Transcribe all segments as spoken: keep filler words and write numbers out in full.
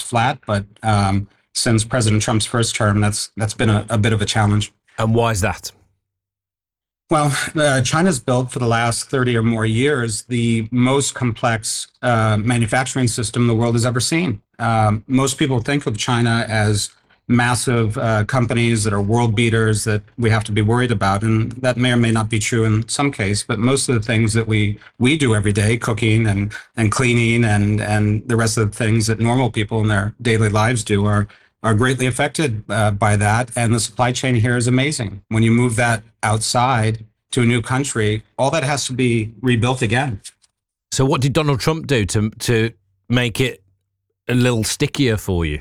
flat, but um, since President Trump's first term, that's that's been a, a bit of a challenge. And why is that? Well, uh, China's built for the last thirty or more years the most complex uh, manufacturing system the world has ever seen. Um, most people think of China as massive uh, companies that are world beaters that we have to be worried about. And that may or may not be true in some case, but most of the things that we we do every day, cooking and, and cleaning and, and the rest of the things that normal people in their daily lives do are, are greatly affected uh, by that. And the supply chain here is amazing. When you move that outside to a new country, all that has to be rebuilt again. So what did Donald Trump do to to make it a little stickier for you?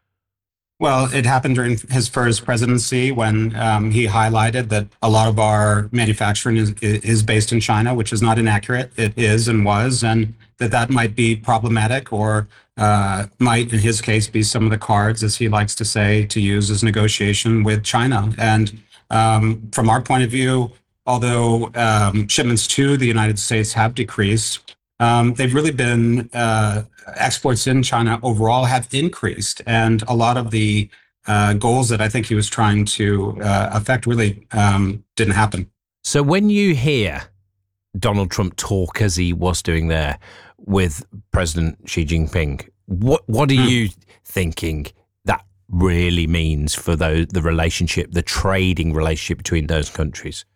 Well, it happened during his first presidency when um, he highlighted that a lot of our manufacturing is, is based in China, which is not inaccurate. It is and was, and that that might be problematic or uh, might, in his case, be some of the cards, as he likes to say, to use as negotiation with China. And um, from our point of view, although um, shipments to the United States have decreased, Um, they've really been, uh, exports in China overall have increased. And a lot of the uh, goals that I think he was trying to uh, affect really um, didn't happen. So when you hear Donald Trump talk, as he was doing there with President Xi Jinping, what, what are mm. you thinking that really means for the, the relationship, the trading relationship between those countries?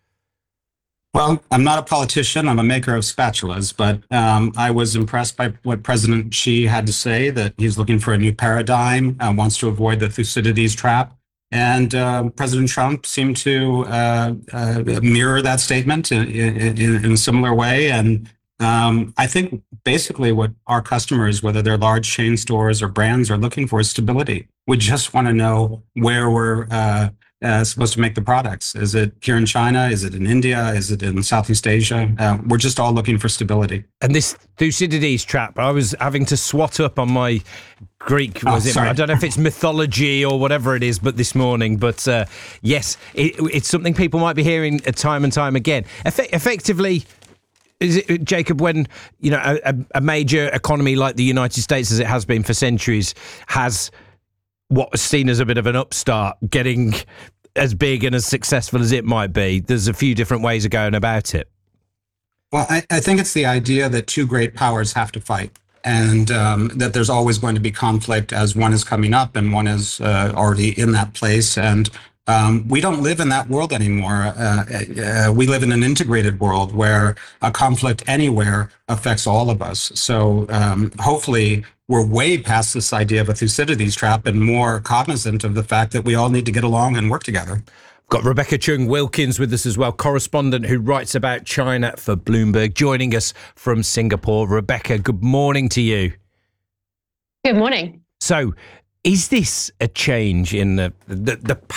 Well, I'm not a politician. I'm a maker of spatulas, but um, I was impressed by what President Xi had to say, that he's looking for a new paradigm, uh, wants to avoid the Thucydides trap. And uh, President Trump seemed to uh, uh, mirror that statement in, in, in a similar way. And um, I think basically what our customers, whether they're large chain stores or brands, are looking for is stability. We just want to know where we're uh, Uh, supposed to make the products. Is it here in China? Is it in India? Is it in Southeast Asia? Uh, we're just all looking for stability. And this Thucydides trap, I was having to swat up on my Greek, was oh, it? Sorry. I don't know if it's mythology or whatever it is, but this morning. But uh, yes, it, it's something people might be hearing time and time again. Eff- effectively, is it, Jacob, when you know a, a major economy like the United States, as it has been for centuries, has what was seen as a bit of an upstart getting as big and as successful as it might be, there's a few different ways of going about it. Well, I, I think it's the idea that two great powers have to fight, and um, that there's always going to be conflict as one is coming up and one is uh, already in that place. And um, we don't live in that world anymore. Uh, uh, we live in an integrated world where a conflict anywhere affects all of us. So um, hopefully we're way past this idea of a Thucydides trap and more cognizant of the fact that we all need to get along and work together. Got Rebecca Chung Wilkins with us as well, correspondent who writes about China for Bloomberg, joining us from Singapore. Rebecca, good morning to you. Good morning. So, is this a change in the, the, the